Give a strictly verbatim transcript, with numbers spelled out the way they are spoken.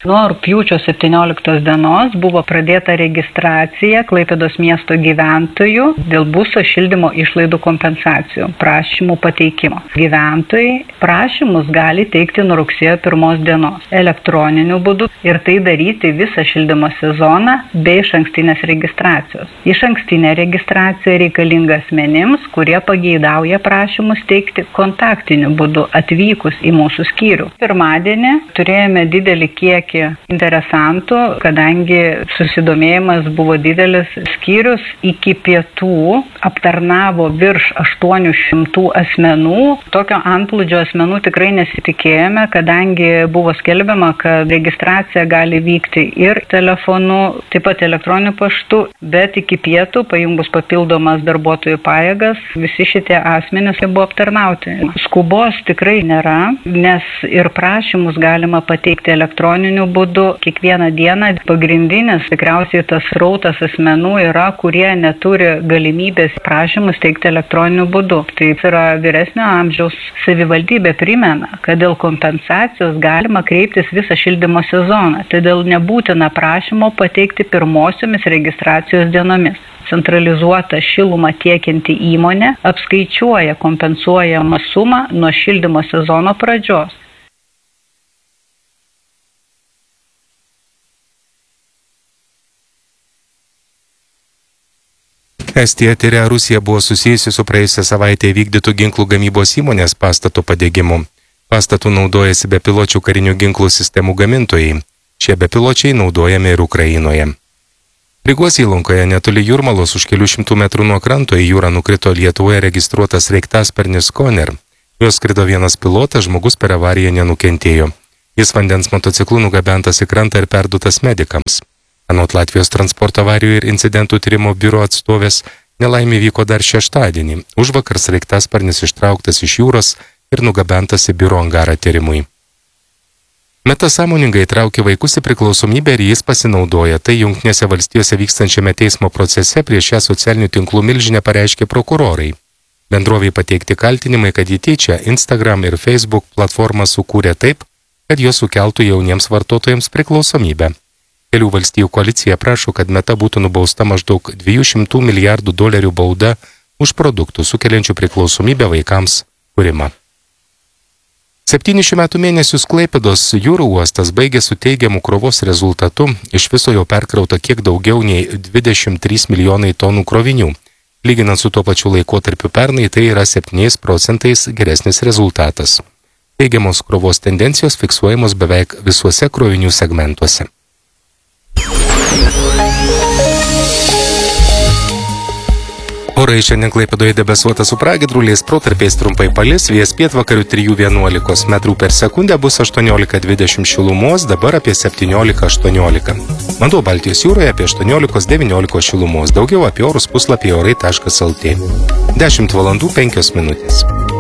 Nuo rugpjūčio septynioliktos dienos buvo pradėta registracija Klaipėdos miesto gyventojų dėl būsto šildymo išlaidų kompensacijų prašymų pateikimo. Gyventojai prašymus gali teikti nuo rugsėjo pirmos dienos elektroniniu būdu ir tai daryti visą šildymo sezoną be išankstinės registracijos. Išankstinė registracija reikalinga asmenims, kurie pageidauja prašymus teikti kontaktiniu būdu atvykus į mūsų skyrių. Pirmadienį turėjome didelį kiekį interesantų, kadangi susidomėjimas buvo didelis. Skyrius iki pietų aptarnavo virš aštuonių šimtų asmenų. Tokio antplūdžio asmenų tikrai nesitikėjome, kadangi buvo skelbiama, kad registracija gali vykti ir telefonu, taip pat elektroniniu paštu, bet iki pietų, pajungus papildomas darbuotojų pajėgas, visi šitie asmenys buvo aptarnauti. Skubos tikrai nėra, nes ir prašymus galima pateikti elektroniniu būdu kiekvieną dieną. Pagrindinis tikriausiai tas srautas asmenų yra, kurie neturi galimybės prašymus teikti elektroniniu būdu. Tai yra vyresnio amžiaus. Savivaldybė primena, kad dėl kompensacijos galima kreiptis visą šildymo sezoną, todėl nebūtina prašymo pateikti pirmosiomis registracijos dienomis. Centralizuota šilumą tiekianti įmonė apskaičiuoja kompensuojamą sumą nuo šildymo sezono pradžios. Estija tyria, Rusija buvo susijusi su praėjusią savaitę įvykdytų ginklų gamybos įmonės pastato padegimu. Pastatų naudojasi bepiločių karinių ginklų sistemų gamintojai. Šie bepiločiai naudojami ir Ukrainoje. Rygos įlankoje netoli Jūrmalos už kelių šimtų metrų nuo kranto į jūrą nukrito Lietuvoje registruotas sraigtasparnis Koner. Jos skrido vienas pilotas, žmogus per avariją nenukentėjo. Jis vandens motociklu nugabentas į krantą ir perduotas medikams. Anot Latvijos transporto avarijų ir incidentų tyrimo biuro atstovės, nelaimė vyko dar šeštadienį. Užvakar sraigtasparnis ištrauktas iš jūros ir nugabentas į biuro angarą tyrimui. Meta sąmoningai traukė vaikus į priklausomybę ir jais pasinaudoja. Tai Jungtinėse valstijose vykstančiame teismo procese prieš šią socialinių tinklų milžinę pareiškė prokurorai. Bendroviai pateikti kaltinimai, kad jį tyčia Instagram ir Facebook platformą sukūrė taip, kad jos sukeltų jauniems vartotojams priklausomybę. Kelių valstijų koalicija prašo, kad Meta būtų nubausta maždaug dviejų šimtų milijardų dolerių bauda už produktų sukeliančių priklausomybę vaikams kūrimą. Septynių šių metų mėnesius Klaipėdos jūrų uostas baigė su teigiamu krovos rezultatu, iš viso jau perkrauta kiek daugiau nei dvidešimt trys milijonai tonų krovinių. Lyginant su tuo pačiu laikotarpiu pernai, tai yra septyniais procentais geresnis rezultatas. Teigiamos krovos tendencijos fiksuojamos beveik visuose krovinių segmentuose. Orai šiandien Klaipėdoje debesuota su pragiedruliais, protarpiais trumpai palis, vėjas pietvakarių trijų vienuolikos metrų per sekundę, bus aštuoniolika dvidešimt šilumos, dabar apie septyniolika aštuoniolika. Vanduo Baltijos jūroje apie aštuoniolika devyniolika šilumos, daugiau apie orus puslapyje orai taškas lt. dešimt valandų penkios minutės.